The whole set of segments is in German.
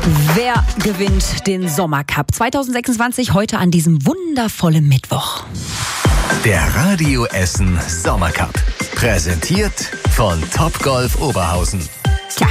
Wer gewinnt den Sommercup 2026 heute an diesem wundervollen Mittwoch? Der Radio Essen Sommercup. Präsentiert von Topgolf Oberhausen. Tja,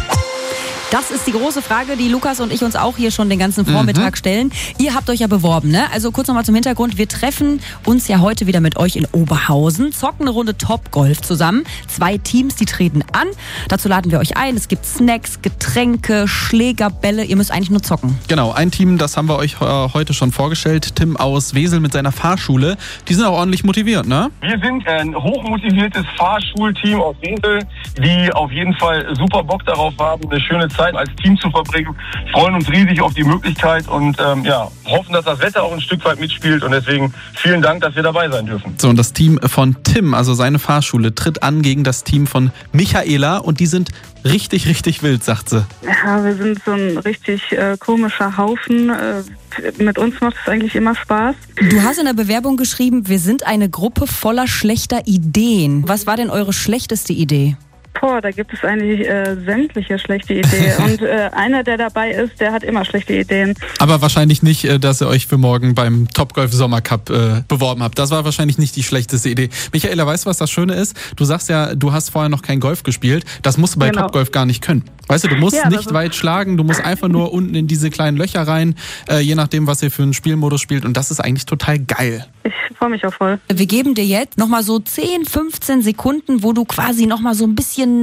das ist die große Frage, die Lukas und ich uns auch hier schon den ganzen Vormittag stellen. Ihr habt euch ja beworben, ne? Also kurz nochmal zum Hintergrund. Wir treffen uns ja heute wieder mit euch in Oberhausen, zocken eine Runde Topgolf zusammen. 2 Teams, die treten an. Dazu laden wir euch ein. Es gibt Snacks, Getränke, Schlägerbälle. Ihr müsst eigentlich nur zocken. Genau, ein Team, das haben wir euch heute schon vorgestellt. Tim aus Wesel mit seiner Fahrschule. Die sind auch ordentlich motiviert, ne? Wir sind ein hochmotiviertes Fahrschulteam aus Wesel, die auf jeden Fall super Bock darauf haben, eine schöne Zeit als Team zu verbringen. Freuen uns riesig auf die Möglichkeit und hoffen, dass das Wetter auch ein Stück weit mitspielt. Und deswegen vielen Dank, dass wir dabei sein dürfen. So, und das Team von Tim, also seine Fahrschule, tritt an gegen das Team von Michaela. Und die sind richtig, richtig wild, sagt sie. Ja, wir sind so ein richtig komischer Haufen. Mit uns macht es eigentlich immer Spaß. Du hast in der Bewerbung geschrieben, wir sind eine Gruppe voller schlechter Ideen. Was war denn eure schlechteste Idee? Da gibt es eigentlich sämtliche schlechte Ideen. Und einer, der dabei ist, der hat immer schlechte Ideen. Aber wahrscheinlich nicht, dass ihr euch für morgen beim Topgolf Sommercup beworben habt. Das war wahrscheinlich nicht die schlechteste Idee. Michaela, weißt du, was das Schöne ist? Du sagst ja, du hast vorher noch kein Golf gespielt. Das musst du bei Topgolf gar nicht können. Weißt du, du musst nicht weit schlagen, du musst einfach nur unten in diese kleinen Löcher rein, je nachdem, was ihr für einen Spielmodus spielt. Und das ist eigentlich total geil. Ich freue mich auch voll. Wir geben dir jetzt nochmal so 10, 15 Sekunden, wo du quasi nochmal so ein bisschen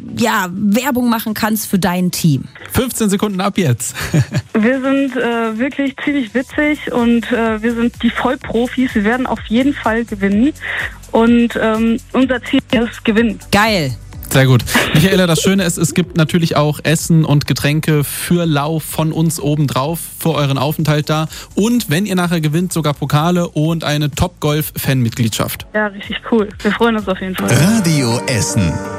Werbung machen kannst für dein Team. 15 Sekunden ab jetzt. Wir sind wirklich ziemlich witzig und wir sind die Vollprofis. Wir werden auf jeden Fall gewinnen. Und unser Ziel ist Gewinnen. Geil. Sehr gut. Michaela, das Schöne ist, es gibt natürlich auch Essen und Getränke für Lau von uns obendrauf für euren Aufenthalt da. Und wenn ihr nachher gewinnt, sogar Pokale und eine Topgolf-Fanmitgliedschaft. Ja, richtig cool. Wir freuen uns auf jeden Fall. Radio Essen.